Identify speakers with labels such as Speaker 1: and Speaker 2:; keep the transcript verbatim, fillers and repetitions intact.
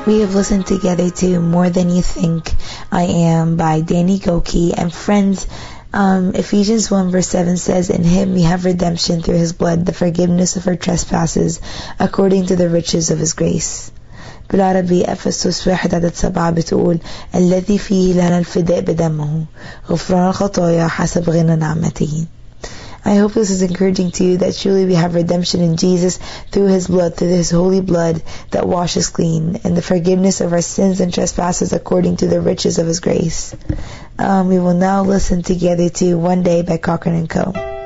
Speaker 1: We have listened together to More Than You Think I Am by Danny Gokey. And friends, um, Ephesians one verse seven says, in Him we have redemption through His blood, the forgiveness of our trespasses, according to the riches of His grace. بالعربي أفسس واحد عدد سبعة بتقول الذي فيه لنا الفداء بدمه غفران الخطايا حسب غنى نعمته. I hope this is encouraging to you that truly we have redemption in Jesus through His blood, through His holy blood that washes clean, and the forgiveness of our sins and trespasses according to the riches of His grace. Um, we will now listen together to One Day by Cochran and Co.